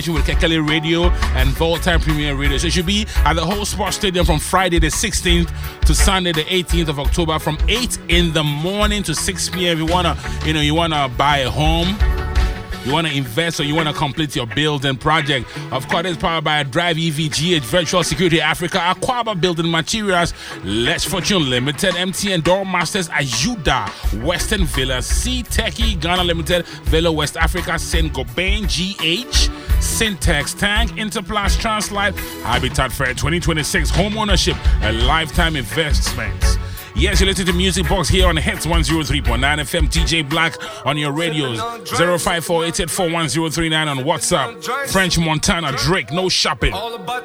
with Kekele Radio and Voltaire Premier Radio. So it should be at the whole Sports Stadium from Friday the 16th to Sunday the 18th of October from 8 in the morning to 6 p.m. If you wanna buy a home, you want to invest, or you want to complete your building project. Of course, it's powered by Drive EVGH, Virtual Security Africa, Aquaba Building Materials, Let's Fortune Limited, MTN Doormasters, Ayuda, Western Villa, C Techie, Ghana Limited, Villa West Africa, Saint Gobain, GH, Syntex, Tank, Interplast, Translife, Habitat Fair 2026, home ownership, a lifetime investment. Yes, you listen to Music Box here on Hits 103.9 FM. TJ Black on your radios. 054-884-1039 on WhatsApp. French Montana, Drake, no shopping.